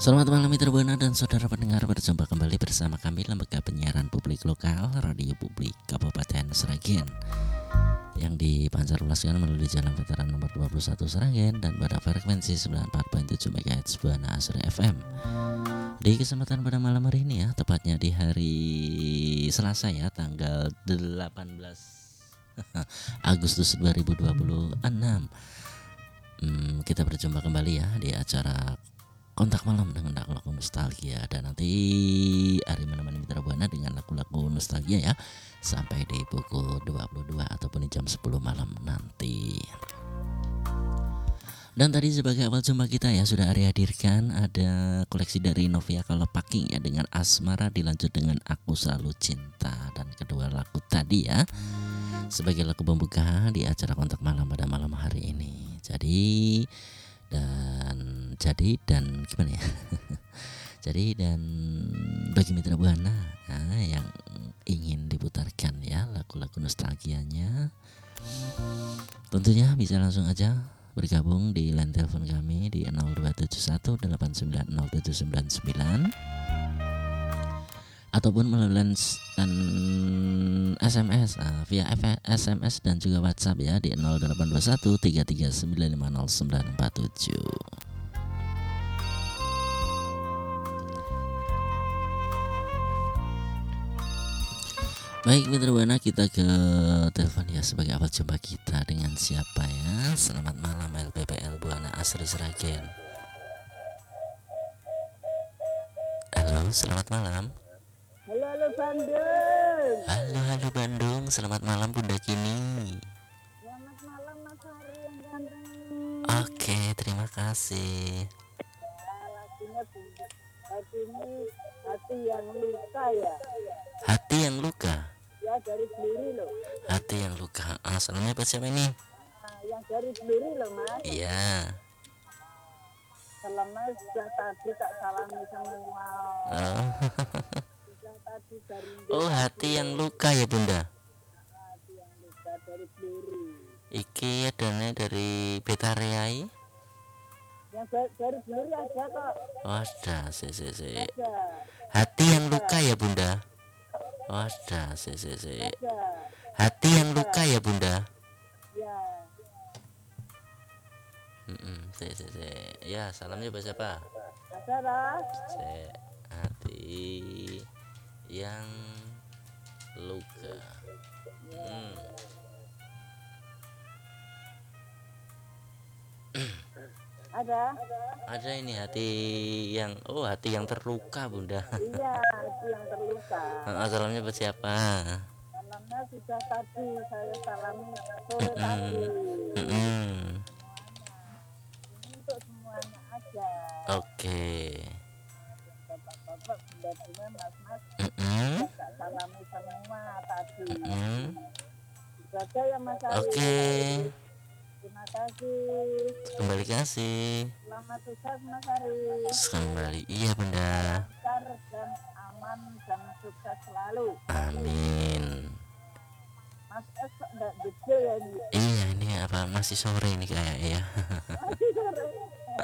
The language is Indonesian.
Selamat malam Mitra Buana dan saudara pendengar, berjumpa kembali bersama kami Lembaga Penyiaran Publik Lokal Radio Publik Kabupaten Sragen yang dipancarluaskan melalui Jalan Veteran nomor 21 Sragen dan pada frekuensi 94.7 MHz Buana Asri FM. Di kesempatan pada malam hari ini ya, tepatnya di hari Selasa ya, tanggal 18 Agustus 2026, kita berjumpa kembali ya di acara Kontak Malam dengan lagu-lagu nostalgia, dan nanti Ari menemani Mitra Buana dengan lagu-lagu nostalgia ya sampai di pukul 22 ataupun di jam 10 malam nanti. Dan tadi sebagai awal jumpa kita ya sudah Ari hadirkan ada koleksi dari Novia Kalau Packing ya dengan Asmara, dilanjut dengan Aku Selalu Cinta, dan kedua lagu tadi ya sebagai lagu pembuka di acara Kontak Malam pada malam hari ini. Jadi gimana ya? Jadi dan bagi Mitra Buana yang ingin diputarkan ya lagu-lagu nostalgianya, tentunya bisa langsung aja bergabung di line telepon kami di 0271890799 ataupun melalui SMS via SMS dan juga WhatsApp ya di 082133950947. Baik Mitra Buana, kita ke telepon ya sebagai awal jumpa kita dengan siapa ya. Selamat malam LPPL Buana Asri Sragen. Halo, selamat malam. Halo Bandung. Halo Bandung, selamat malam Bunda Kini. Selamat malam Mas Hari yang ganteng. Oke, terima kasih. Lagunya hati ini hati yang luka ya. Hati yang luka. Ya dari Bluri loh. Hati yang luka. Salamnya buat siapa ini? Yang dari Bluri loh Mas. Iya. Salamnya sudah tadi tak salami semua. Sudah tadi dari hati yang luka ya Bunda. Hati yang luka dari Bluri. Iki adanya dari Betariai. Yang dari Bluri ada kok. Ada, Ada. Hati yang luka ya Bunda. Ada. Hati yang luka ya Bunda. Ya. Ya, salamnya buat siapa? Ada lah. Hati yang luka. Ada ini hati yang terluka Bunda. Iya, hati yang terluka. Salamnya buat siapa? Salamnya sudah tadi saya salami sore tadi. Mm-mm. Ini untuk semuanya aja. Oke. Bapak-bapak, bunda-bunda, mas-mas, Mm-mm. tak salami semua tadi. Mm-mm. Itu aja ya Mas Ari. Oke. Terima kasih. Kembali kasih. Selamat sukses Mas Ari. Kembali, iya Bunda. Lancar dan aman dan sukses selalu. Amin. Mas Es enggak gede ya ini. Iya, ini apa masih sore ini kayak ya. Masih sore.